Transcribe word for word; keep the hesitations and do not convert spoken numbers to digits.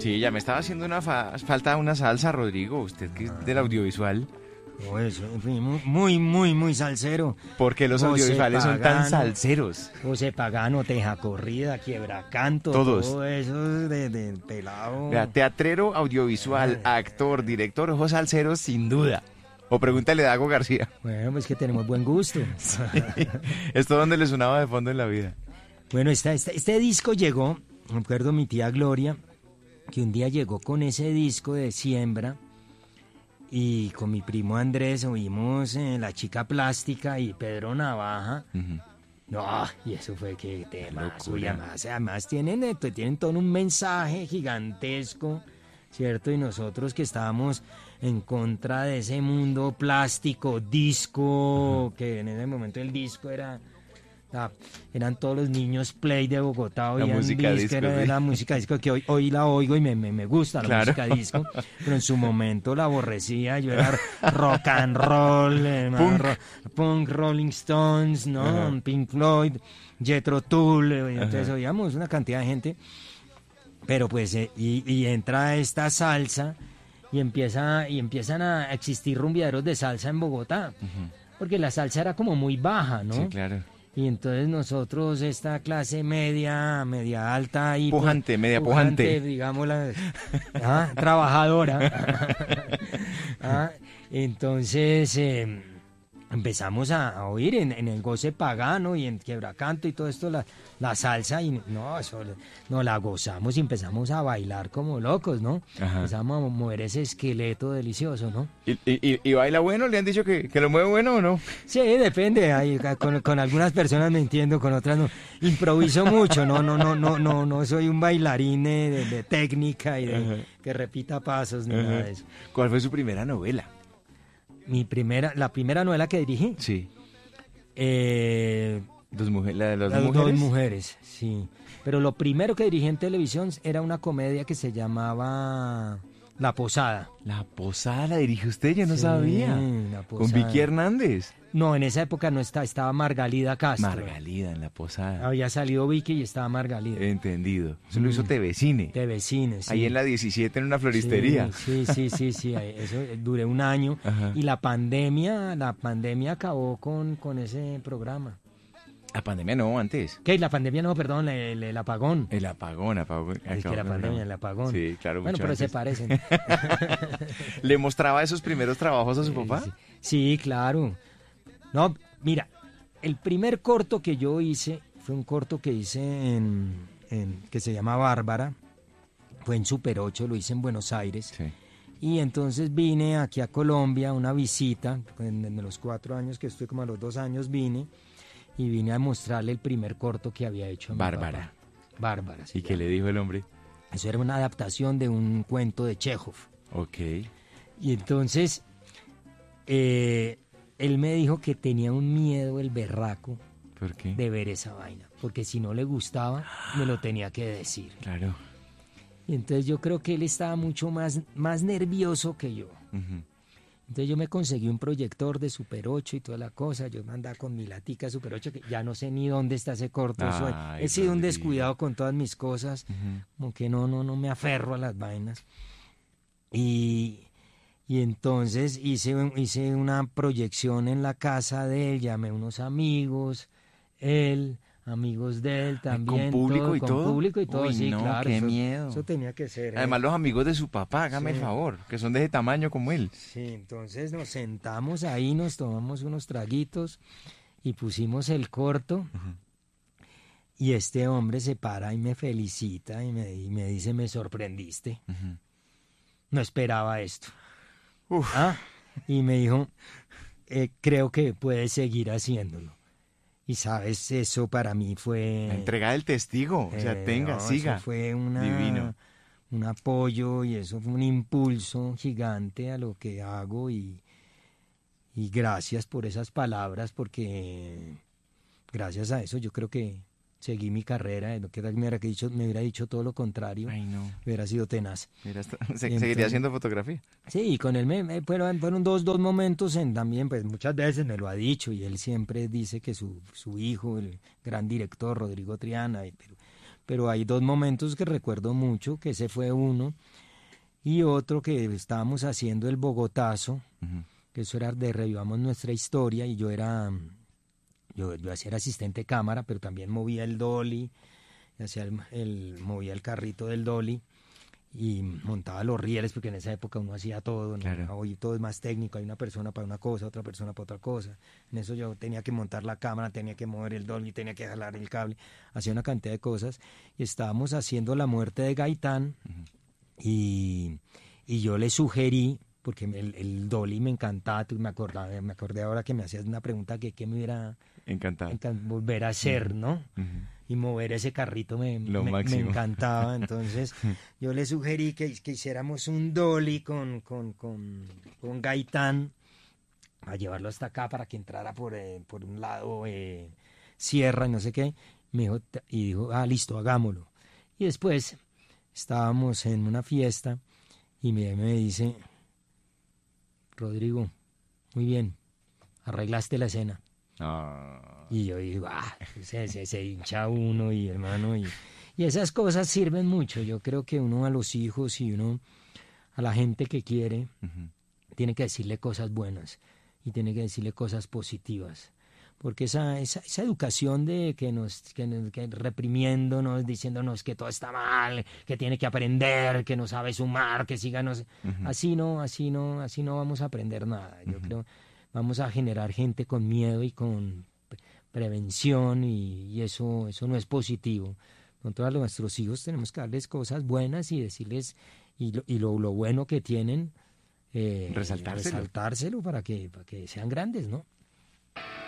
Sí, ya me estaba haciendo una fa- falta una salsa, Rodrigo, usted que es del audiovisual. Oh, eso, en fin, muy, muy, muy, muy salsero. ¿Por qué los José audiovisuales son tan Pagano, salseros? José Pagano, Teja Corrida, Quiebra Canto, Todos. todo eso de, de pelado. Vea, teatrero, audiovisual, actor, director, ojos salseros, sin duda. O pregúntale a Dago García. Bueno, pues que tenemos buen gusto. Sí. Esto donde le sonaba de fondo en la vida. Bueno, esta, esta- este disco llegó, me acuerdo mi tía Gloria, que un día llegó con ese disco de Siembra y con mi primo Andrés oímos eh, La Chica Plástica y Pedro Navaja. Ujú. No, y eso fue que temas, locura. uy, además, además tienen, eh, tienen todo un mensaje gigantesco, ¿cierto? Y nosotros que estábamos en contra de ese mundo plástico, disco, que en ese momento el disco era, ah, eran todos los niños play de Bogotá, La oían música disco, era sí. la música disco, que hoy, hoy la oigo y me, me, me gusta la Claro. música disco, pero en su momento la aborrecía, yo era rock and roll, eh, Punk. ro- punk, Rolling Stones, ¿no? Ajá. Pink Floyd, Jethro Tull, eh, entonces Ajá. oíamos una cantidad de gente, pero pues, eh, y, y entra esta salsa y empieza y empiezan a existir rumbeaderos de salsa en Bogotá, porque la salsa era como muy baja, ¿no? Sí, claro. Y entonces nosotros, esta clase media, media alta y Pujante, media pujante. digamos, la, ah, trabajadora. Ah, entonces eh, empezamos a, a oír en, en el Goce Pagano y en Quiebracanto y todo esto la, la salsa y no, eso nos la gozamos y empezamos a bailar como locos, ¿no? Ajá. Empezamos a mover ese esqueleto delicioso, ¿no? ¿Y, y, y baila bueno? ¿Le han dicho que, que lo mueve bueno o no? Sí, depende. Ahí, con, con algunas personas me entiendo, con otras no. Improviso mucho, no, no, no, no, no, no soy un bailarín eh, de, de técnica y de, Ajá. que repita pasos ni nada de eso. ¿Cuál fue su primera novela? Mi primera, la primera novela que dirigí, Sí. eh, Dos mujeres, la de las las dos dos mujeres. mujeres, sí. Pero lo primero que dirigí en televisión era una comedia que se llamaba La Posada. La Posada la dirige usted, yo no Sí, sabía. La Con Posada. Vicky Hernández. No, en esa época no estaba, estaba Margalida Castro. Margalida en La Posada. Había salido Vicky y estaba Margalida. Entendido. Eso lo hizo T V Cine. De vecines. Ahí en la diecisiete en una floristería. Sí, sí, sí, sí, ahí- eso eh, duré un año. Ajá. Y la pandemia, la pandemia acabó con, con ese programa. La pandemia no, antes. ¿Qué? La pandemia no, perdón, el, el apagón. El apagón, apagón. Es que la pandemia, el apagón. Sí, claro, Bueno, mucho pero se antes. parecen. ¿Le mostraba esos primeros trabajos a su papá? Sí, sí, claro. No, mira, el primer corto que yo hice fue un corto que hice en, en- que se llama Bárbara. Fue en Super ocho, lo hice en Buenos Aires. Sí. Y entonces vine aquí a Colombia, una visita, en, en los cuatro años que estuve, como a los dos años vine, y vine a mostrarle el primer corto que había hecho a mi Bárbara. papá. Bárbara, sí. ¿Y qué le dijo el hombre? Eso era una adaptación de un cuento de Chekhov. Ok. Y entonces, eh, él me dijo que tenía un miedo, el berraco, ¿Por qué? de ver esa vaina, porque si no le gustaba, me lo tenía que decir. Claro. Y entonces yo creo que él estaba mucho más, más nervioso que yo. Ujú. Entonces yo me conseguí un proyector de Super ocho y toda la cosa. Yo andaba con mi latica Super ocho, que ya no sé ni dónde está ese corto. Soy- Ay, He sido un Rodrigo. descuidado con todas mis cosas. Ujú. Como que no, no, no me aferro a las vainas. Y, y entonces hice, un- hice una proyección en la casa de él, llamé a unos amigos, él, amigos de él también. público y con todo? público y todo, Uy, sí, no, claro. qué eso, miedo. Eso tenía que ser. ¿eh? Además, los amigos de su papá, hágame Sí. el favor, que son de ese tamaño como él. Sí, entonces nos sentamos ahí, nos tomamos unos traguitos y pusimos el corto. Y este hombre se para y me felicita y me, y me dice, me sorprendiste. Ujú. No esperaba esto. Uf. Ah, y me dijo, "Eh, creo que puedes seguir haciéndolo. Y sabes, eso para mí fue... La entrega del testigo. O sea, eh, tenga, no, siga. Eso fue una, Divino. un apoyo y eso fue un impulso gigante a lo que hago y, y gracias por esas palabras porque gracias a eso yo creo que seguí mi carrera. Lo que me hubiera dicho, me hubiera dicho todo lo contrario, Ay, no. hubiera sido tenaz. Mira, hasta- se- entonces- seguiría haciendo fotografía. Sí, y con él me, me- fueron, fueron dos, dos momentos en también, pues muchas veces me lo ha dicho y él siempre dice que su, su hijo, el gran director Rodrigo Triana, y- pero, pero hay dos momentos que recuerdo mucho, que ese fue uno, y otro que estábamos haciendo el Bogotazo, uh-huh. que eso era de Revivamos Nuestra Historia, y yo era, yo, yo hacía asistente de cámara, pero también movía el dolly, hacía el, el, movía el carrito del dolly, y montaba los rieles, porque en esa época uno hacía todo, ¿no? Claro. Hoy todo es más técnico, hay una persona para una cosa, otra persona para otra cosa. En eso yo tenía que montar la cámara, tenía que mover el dolly, tenía que jalar el cable, hacía una cantidad de cosas, y estábamos haciendo La Muerte de Gaitán, uh-huh. y, y yo le sugerí, porque el, el dolly me encantaba, me acordaba, me acordé ahora que me hacías una pregunta que, que me hubiera encantado encan- volver a hacer, uh-huh. ¿no? Uh-huh. Y mover ese carrito me, me, me encantaba. Entonces yo le sugerí que, que hiciéramos un dolly con, con, con, con Gaitán, a llevarlo hasta acá para que entrara por, eh, por un lado eh, sierra y no sé qué. Me dijo, y dijo, ah, listo, hagámoslo. Y después estábamos en una fiesta y me, me dice, Rodrigo, muy bien, arreglaste la escena. Oh. Y yo digo, ah, se, se, se hincha uno y hermano, y, y esas cosas sirven mucho. Yo creo que uno a los hijos y uno a la gente que quiere, uh-huh. tiene que decirle cosas buenas y tiene que decirle cosas positivas. Porque esa, esa, esa educación de que nos, que nos que reprimiéndonos, diciéndonos que todo está mal, que tiene que aprender, que no sabe sumar, que siga, no sé. Uh-huh. Así no, así no, así no vamos a aprender nada. Yo uh-huh. creo vamos a generar gente con miedo y con prevención, y, y eso, eso no es positivo. Con todos nuestros hijos tenemos que darles cosas buenas y decirles, y lo, y lo, lo bueno que tienen, eh, resaltárselo. resaltárselo para que, para que sean grandes, ¿no?